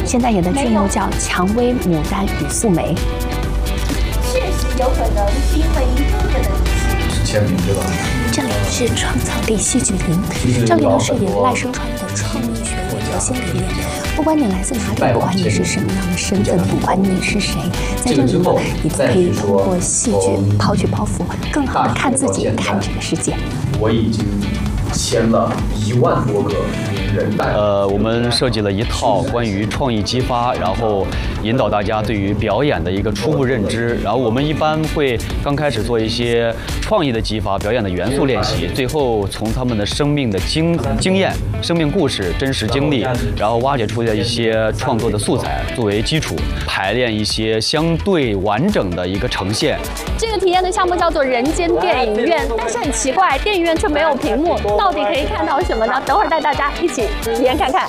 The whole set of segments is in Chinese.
现在演的剧目叫《蔷薇、牡丹与素梅》。 确实有可能是因为哥哥的离世。 是签名对吧？ 这里是创草地戏剧营，这里呢是以赖声川的创意学为核心理念。不管你来自哪里，不管你是什么样的身份，不管你是谁，在这里呢，你都可以通过戏剧抛去包袱，更好的看自己，看这个世界。 我已经签了1万多个名人代表。 我们设计了一套关于创意激发，然后引导大家对于表演的一个初步认知。然后我们一般会刚开始做一些创意的激发、表演的元素练习，最后从他们的生命的经验、生命故事、真实经历，然后挖掘出来一些创作的素材作为基础，排练一些相对完整的一个呈现。 这个体验的项目叫做人间电影院，但是很奇怪，电影院却没有屏幕，到底可以看到什么呢？等会儿带大家一起体验看看。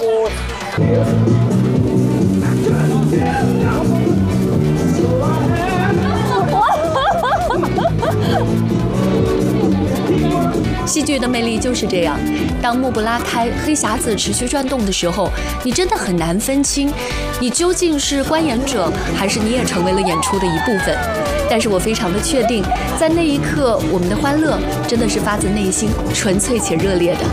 戏剧的魅力就是这样，当幕布拉开，黑匣子持续转动的时候，你真的很难分清，你究竟是观演者，还是你也成为了演出的一部分。但是我非常的确定，在那一刻，我们的欢乐真的是发自内心、纯粹且热烈的。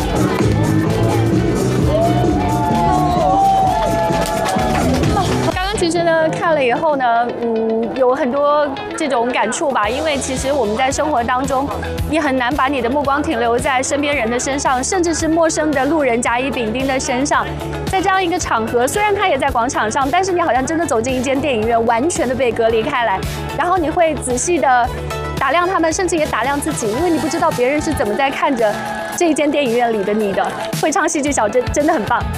其实呢，看了以后呢，有很多这种感触吧。因为其实我们在生活当中，你很难把你的目光停留在身边人的身上，甚至是陌生的路人甲乙丙丁的身上。在这样一个场合，虽然他也在广场上，但是你好像真的走进一间电影院，完全的被隔离开来。然后你会仔细的打量他们，甚至也打量自己，因为你不知道别人是怎么在看着这一间电影院里的你的。会唱戏剧小镇真的很棒。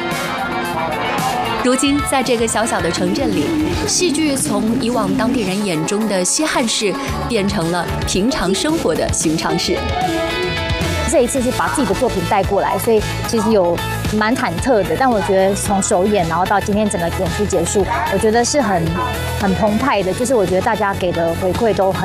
如今，在这个小小的城镇里，戏剧从以往当地人眼中的稀罕事，变成了平常生活的寻常事。 这一次是把自己的作品带过来，所以其实有蛮忐忑的。但我觉得从首演，然后到今天整个演出结束，我觉得是很澎湃的。就是我觉得大家给的回馈都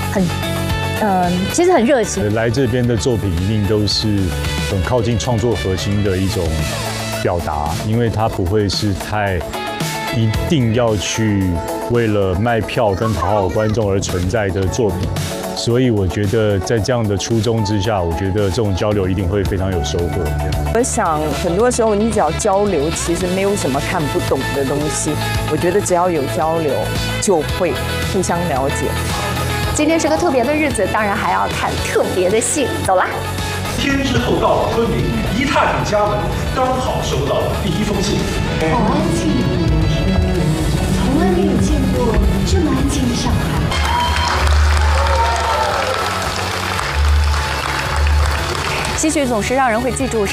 其实很热情。 来这边的作品一定都是很靠近创作核心的一种表达，因为它不会是太一定要去为了卖票跟讨好观众而存在的作品，所以我觉得在这样的初衷之下，我觉得这种交流一定会非常有收获。 我想很多时候你只要交流，其实没有什么看不懂的东西。我觉得只要有交流，就会互相了解。 今天是个特别的日子，当然还要看特别的戏。走啦！ 天之后到了昆明，一踏进家门，刚好收到了第一封信。 好安静，从来没有见过这么安静的上海。 戏剧总是让人会记住